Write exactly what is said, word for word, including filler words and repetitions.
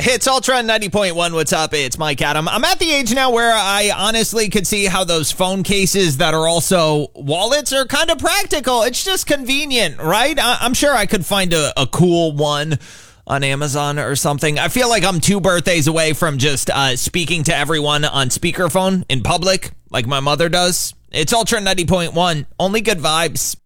It's Ultra ninety point one. What's up? It's Mike Adam. I'm at the age now where I honestly could see how those phone cases that are also wallets are kind of practical. It's just convenient, right? I- I'm sure I could find a, a cool one on Amazon or something. I feel like I'm two birthdays away from just uh, speaking to everyone on speakerphone in public like my mother does. It's Ultra ninety point one. Only good vibes.